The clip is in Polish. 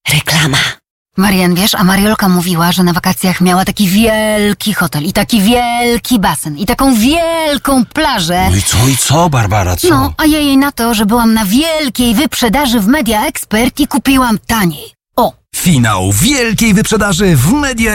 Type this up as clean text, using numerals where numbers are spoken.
Reklama. Marian, wiesz, a Mariolka mówiła, że na wakacjach miała taki wielki hotel i taki wielki basen i taką wielką plażę. No i co, Barbara, co? No, a ja jej na to, że byłam na wielkiej wyprzedaży w Media Expert i kupiłam taniej. O! Finał wielkiej wyprzedaży w Media